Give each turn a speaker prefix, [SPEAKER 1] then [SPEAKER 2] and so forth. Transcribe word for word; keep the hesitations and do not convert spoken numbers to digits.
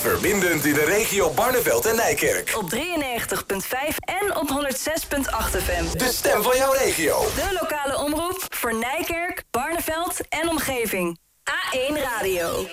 [SPEAKER 1] Verbindend in de regio Barneveld en Nijkerk.
[SPEAKER 2] Op drieënnegentig komma vijf en op honderdzes komma acht F M.
[SPEAKER 1] De stem van jouw regio.
[SPEAKER 2] De lokale omroep voor Nijkerk, Barneveld en omgeving. A één Radio.